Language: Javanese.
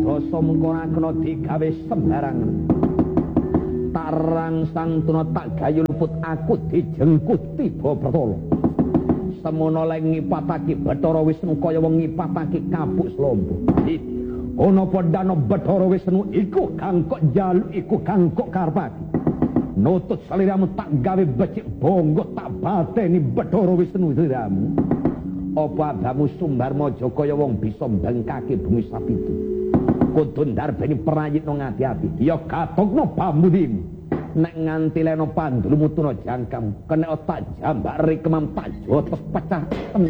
dosa mengko ora kena digawe sembarangan. Tarang sang tuna tak gayu luput aku dijengkut tiba bertolo. Semono leng ngipatake Bathara Wisnu kaya wong ngipatake kapuk slombo. Ana padana Bathara Wisnu iku kang kok njaluk iku kang kok karepake. Nutut saliramu tak gawe becik bongo tak bateni Bathara Wisnu sliramu. Apa adamu Sumbarmaja kaya wong bisa mbengkake bumi sapitu. Kudu ndarbeni prayitna ngati-ati. Ya gatokno pambudimu. Nek nganti leno pandulumu tuna jangkam, kena tak jambak rikemam tak jotos pecah.